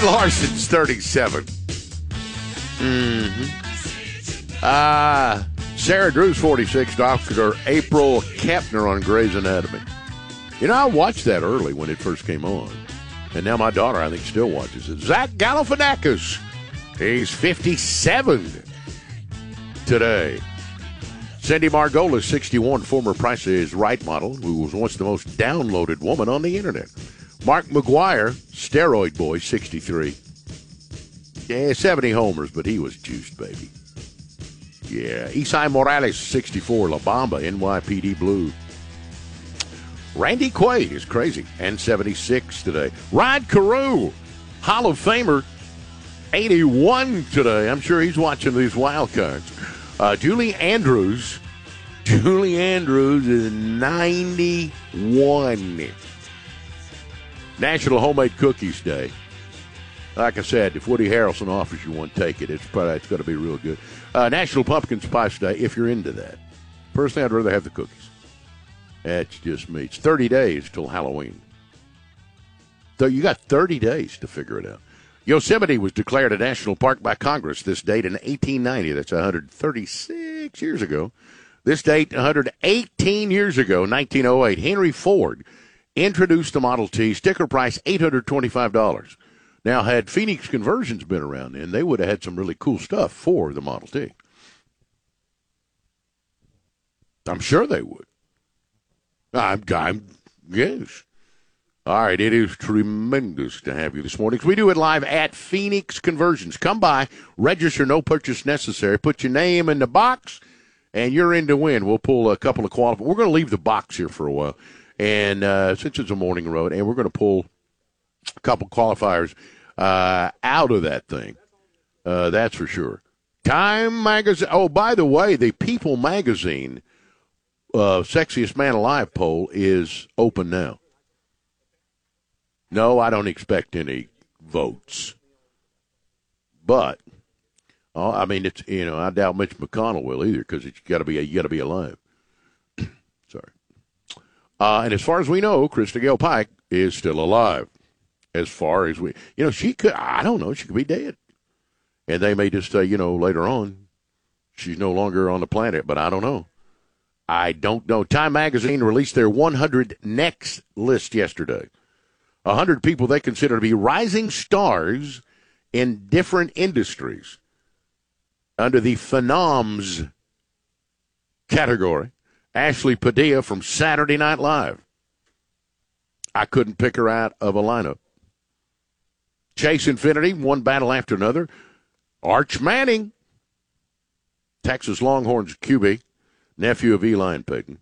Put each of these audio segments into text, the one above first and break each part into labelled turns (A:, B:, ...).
A: Larson's 37. Sarah Drew's 46. Dr. April Kepner on Grey's Anatomy. You know, I watched that early when it first came on. And now my daughter, I think, still watches it. Zach Galifianakis. He's 57 today. Cindy Margolis, 61, former Price is Right model, who was once the most downloaded woman on the internet. Mark McGuire, steroid boy, 63. Yeah, 70 homers, but he was juiced, baby. Yeah. Isai Morales, 64, La Bamba, NYPD Blue. Randy Quaid is crazy, and 76 today. Rod Carew, Hall of Famer, 81 today. I'm sure he's watching these wild cards. Julie Andrews is 91. National Homemade Cookies Day. Like I said, if Woody Harrelson offers you one, take it. It's going to be real good. National Pumpkin Spice Day, if you're into that. Personally, I'd rather have the cookies. That's just me. It's 30 days till Halloween. So you got 30 days to figure it out. Yosemite was declared a national park by Congress this date in 1890. That's 136 years ago. This date, 118 years ago, 1908, Henry Ford introduced the Model T, sticker price $825. Now, had Phoenix Conversions been around then, they would have had some really cool stuff for the Model T. I'm sure they would. Yes. All right, it is tremendous to have you this morning. We do it live at Phoenix Conversions. Come by, register, no purchase necessary. Put your name in the box, and you're in to win. We'll pull a couple of qualifiers. We're going to leave the box here for a while, and since it's a morning road, and we're going to pull a couple qualifiers out of that thing. That's for sure. Time Magazine. Oh, by the way, the People Magazine Sexiest Man Alive poll is open now. No, I don't expect any votes. But, I mean, it's, I doubt Mitch McConnell will either because you got to be alive. Sorry. And as far as we know, Krista Gale Pike is still alive. As far as she could, I don't know, she could be dead. And they may just say, later on, she's no longer on the planet, but I don't know. I don't know. Time Magazine released their 100 Next list yesterday. 100 people they consider to be rising stars in different industries under the Phenoms category. Ashley Padilla from Saturday Night Live. I couldn't pick her out of a lineup. Chase Infinity, one battle after another. Arch Manning, Texas Longhorns QB, nephew of Eli and Peyton.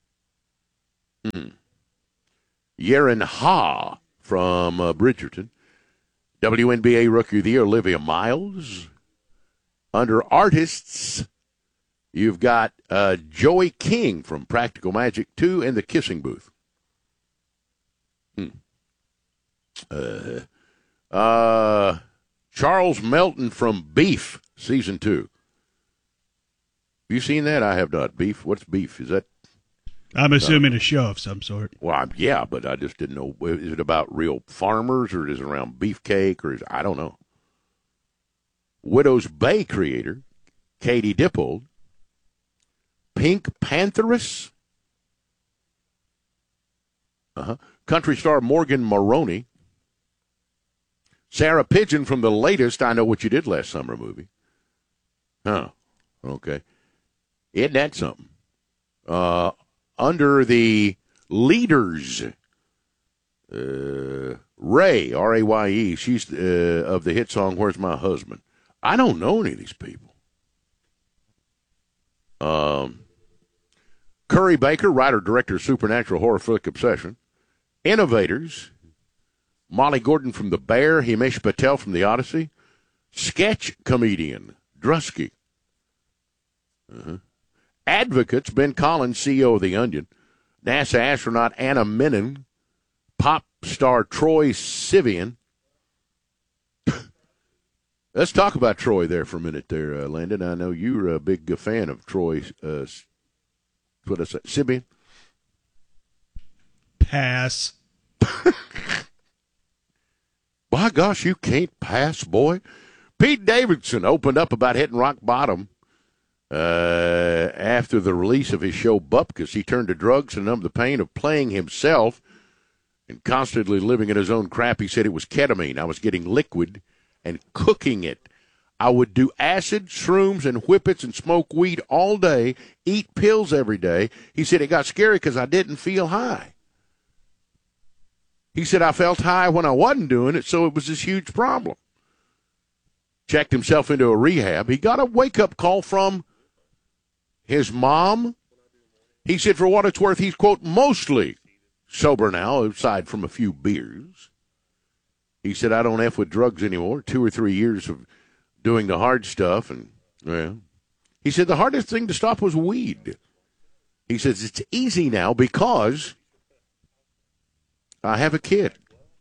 A: Yerin Ha from Bridgerton. WNBA Rookie of the Year, Olivia Miles. Under artists, you've got Joey King from Practical Magic 2 and The Kissing Booth. Charles Melton from Beef, Season 2. Have you seen that? I have not. Beef? What's Beef? Is that?
B: I'm assuming a show of some sort.
A: Well, yeah, but I just didn't know. Is it about real farmers or is it around beefcake or I don't know. Widow's Bay creator, Katie Dippold. Pink Pantheress. Country star Morgan Maroney. Sarah Pigeon from the latest I Know What You Did Last Summer movie. Okay. Isn't that something? Under the leaders, Ray, R-A-Y-E, she's of the hit song Where's My Husband? I don't know any of these people. Curry Baker, writer, director of Supernatural Horror Flick Obsession. Innovators, Molly Gordon from The Bear, Himesh Patel from The Odyssey. Sketch comedian, Drusky. Advocates, Ben Collins, CEO of The Onion. NASA astronaut Anna Menon. Pop star Troy Sivan. Let's talk about Troy there for a minute there, Landon. I know you're a big fan of Troy Sivan.
B: Pass.
A: What? My gosh, you can't pass, boy. Pete Davidson opened up about hitting rock bottom after the release of his show Bupkis. He turned to drugs to numb the pain of playing himself and constantly living in his own crap. He said it was ketamine. I was getting liquid and cooking it. I would do acid, shrooms, and whippets and smoke weed all day, eat pills every day. He said it got scary because I didn't feel high. He said I felt high when I wasn't doing it, so it was this huge problem. Checked himself into a rehab. He got a wake-up call from his mom. He said for what it's worth, he's, quote, mostly sober now, aside from a few beers. He said, I don't F with drugs anymore. 2 or 3 years of doing the hard stuff. And, well, he said the hardest thing to stop was weed. He says it's easy now because I have a kid.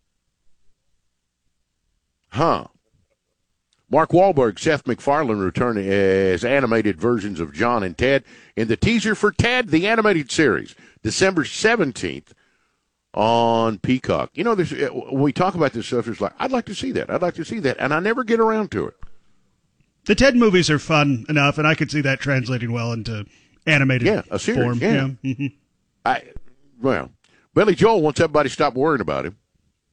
A: Huh. Mark Wahlberg, Seth MacFarlane return as animated versions of John and Ted in the teaser for Ted, the animated series, December 17th on Peacock. You know, when we talk about this stuff, it's like, I'd like to see that. I'd like to see that. And I never get around to it.
B: The Ted movies are fun enough, and I could see that translating well into animated
A: a series,
B: form.
A: Yeah.
B: Mm-hmm.
A: Billy Joel wants everybody to stop worrying about him.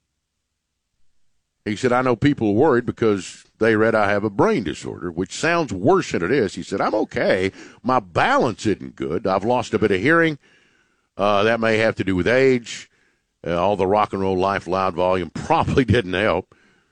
A: He said, I know people are worried because they read I have a brain disorder, which sounds worse than it is. He said, I'm okay. My balance isn't good. I've lost a bit of hearing. That may have to do with age. All the rock and roll life loud volume probably didn't help.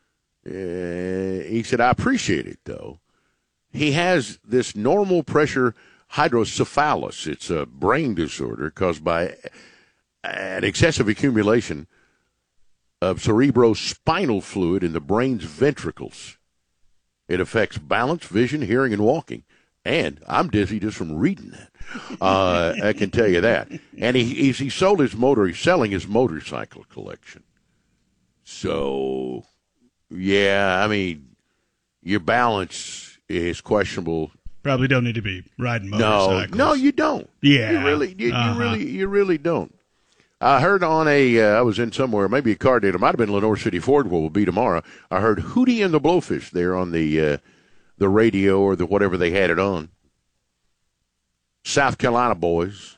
A: He said, I appreciate it, though. He has this normal pressure hydrocephalus. It's a brain disorder caused by an excessive accumulation of cerebrospinal fluid in the brain's ventricles. It affects balance, vision, hearing, and walking. And I'm dizzy just from reading that. I can tell you that. And he sold his he's selling his motorcycle collection. So, yeah, I mean, your balance is questionable.
B: Probably don't need to be riding motorcycles.
A: No, you don't.
B: Yeah.
A: You really don't. I heard on I was in somewhere, maybe a car dealer, it might have been Lenore City Ford, will be tomorrow. I heard Hootie and the Blowfish there on the radio or the whatever they had it on. South Carolina boys.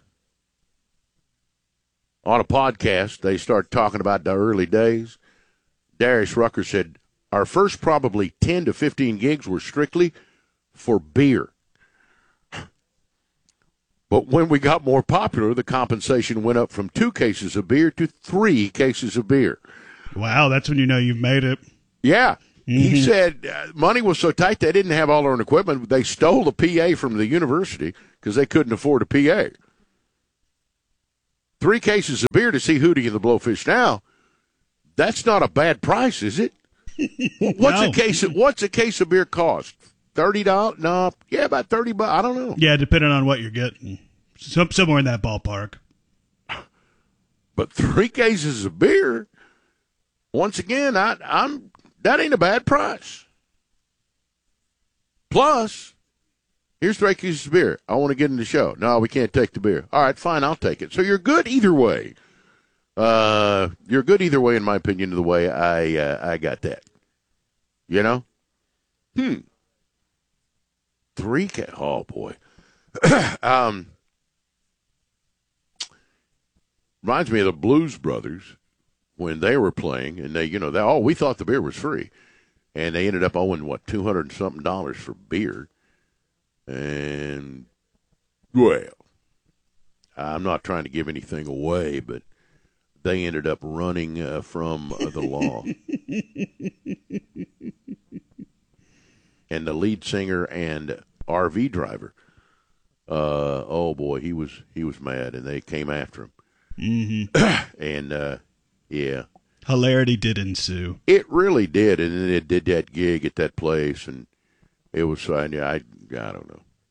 A: On a podcast, they start talking about the early days. Darius Rucker said, our first probably 10 to 15 gigs were strictly for beer. But when we got more popular, the compensation went up from 2 cases of beer to 3 cases of beer.
B: Wow, that's when you know you've made it.
A: Yeah. Mm-hmm. He said money was so tight they didn't have all their own equipment. They stole the PA from the university because they couldn't afford a PA. 3 cases of beer to see Hootie and the Blowfish. Now, that's not a bad price, is it? What's a case of beer cost? $30? No, yeah, about $30. I don't know.
B: Yeah, depending on what you're getting, somewhere in that ballpark.
A: But 3 cases of beer. Once again, that ain't a bad price. Plus, here's 3 cases of beer. I want to get in the show. No, we can't take the beer. All right, fine, I'll take it. So you're good either way. You're good either way, in my opinion, the way I got that. You know? 3 cases. Oh, boy. Reminds me of the Blues Brothers when they were playing, and we thought the beer was free, and they ended up owing $200 and something for beer, and well, I'm not trying to give anything away, but they ended up running from the law. And the lead singer and RV driver, oh boy, he was mad, and they came after him. Mm-hmm. And yeah,
B: hilarity did ensue.
A: It really did, and then it did that gig at that place, and it was I don't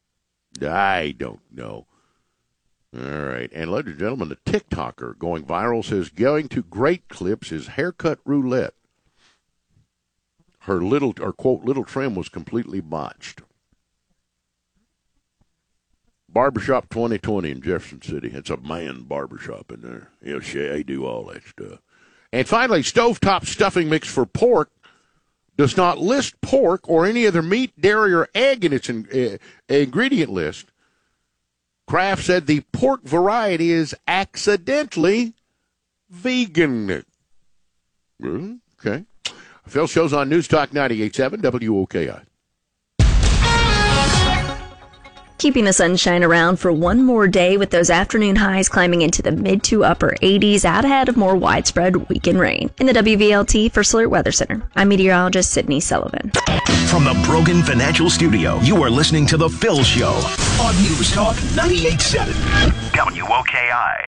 A: know. All right, and ladies and gentlemen, the TikToker going viral says going to great clips is haircut roulette. Her quote, little trim was completely botched. Barbershop 2020 in Jefferson City. It's a man barbershop in there. They do all that stuff. And finally, stovetop stuffing mix for pork. does not list pork or any other meat, dairy, or egg in its ingredient list, Kraft said the pork variety is accidentally vegan. Okay. Phil shows on News Talk 98.7 WOKI.
C: Keeping the sunshine around for one more day with those afternoon highs climbing into the mid to upper 80s out ahead of more widespread weekend rain. In the WVLT First Alert Weather Center, I'm meteorologist Sydney Sullivan.
D: From the Brogan Financial Studio, you are listening to The Phil Show on News Talk 98.7 WOKI.